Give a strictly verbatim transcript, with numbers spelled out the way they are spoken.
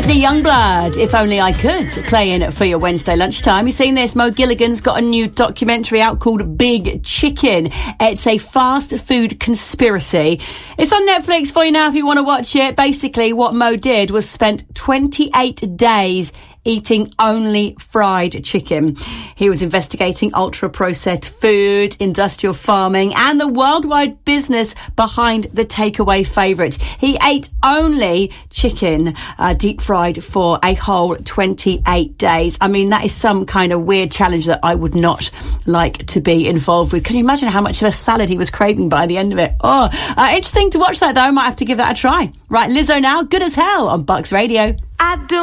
Whitney Youngblood, If Only I Could, playing for your Wednesday lunchtime. You've seen this, Mo Gilligan's got a new documentary out called Big Chicken. It's a fast food conspiracy. It's on Netflix for you now if you want to watch it. Basically, what Mo did was spent twenty-eight days eating only fried chicken. He was investigating ultra-processed food, industrial farming, and the worldwide business behind the takeaway favourite. He ate only chicken, uh, deep-fried for a whole twenty-eight days. I mean, that is some kind of weird challenge that I would not like to be involved with. Can you imagine how much of a salad he was craving by the end of it? Oh, uh, interesting to watch that, though. Might have to give that a try. Right, Lizzo now, Good as Hell on Bucks Radio. I do